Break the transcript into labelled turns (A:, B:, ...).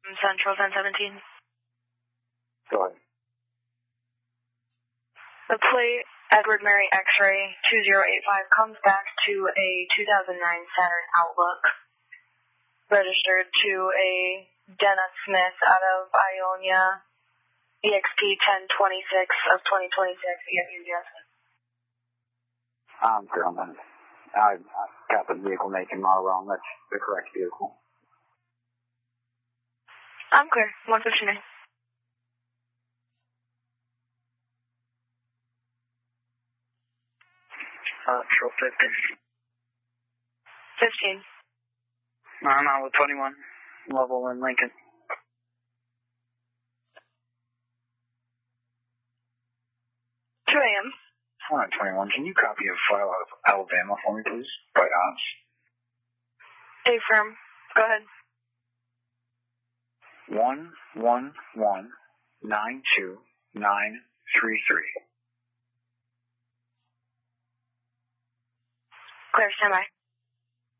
A: Central 1017.
B: Go ahead.
A: The plate Edward Mary X-ray 2085 comes back to a 2009 Saturn Outlook, registered to a Dennis Smith out of Ionia, EXP 1026 of 2026, EFUGS.
B: I'm clear on that. I got the vehicle make and model wrong. That's the correct vehicle.
A: I'm clear. 159.
C: Control 50.
A: 15.
C: I'm out with 21. Level in Lincoln.
A: 2 a.m.
D: Alright, 21. Can you copy a file out of Alabama for me, please? By odds.
A: Affirm. Go ahead.
D: 111-92933.
A: Clear, stand by.